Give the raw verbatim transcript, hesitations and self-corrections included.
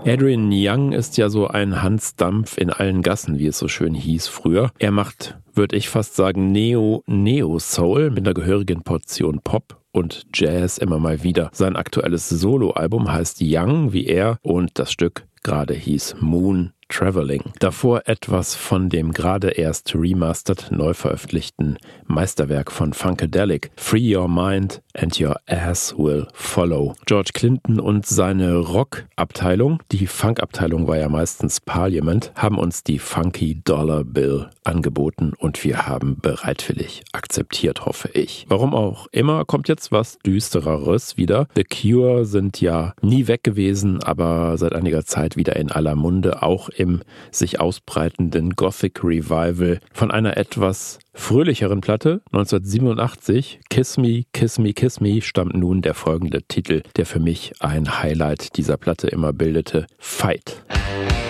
Adrian Young ist ja so ein Hans Dampf in allen Gassen, wie es so schön hieß früher. Er macht, würde ich fast sagen, Neo-Neo-Soul mit einer gehörigen Portion Pop und Jazz immer mal wieder. Sein aktuelles Soloalbum heißt Young wie er und das Stück gerade hieß Moon Traveling. Davor etwas von dem gerade erst remastered neu veröffentlichten Meisterwerk von Funkadelic, Free Your Mind and Your Ass Will Follow. George Clinton und seine Rock-Abteilung, die Funk-Abteilung war ja meistens Parliament, haben uns die Funky Dollar Bill angeboten und wir haben bereitwillig akzeptiert, hoffe ich. Warum auch immer, kommt jetzt was Düstereres wieder. The Cure sind ja nie weg gewesen, aber seit einiger Zeit wieder in aller Munde, auch im sich ausbreitenden Gothic Revival von einer etwas fröhlicheren Platte. neunzehnhundertsiebenundachtzig, Kiss Me, Kiss Me, Kiss Me, stammt nun der folgende Titel, der für mich ein Highlight dieser Platte immer bildete: Fight.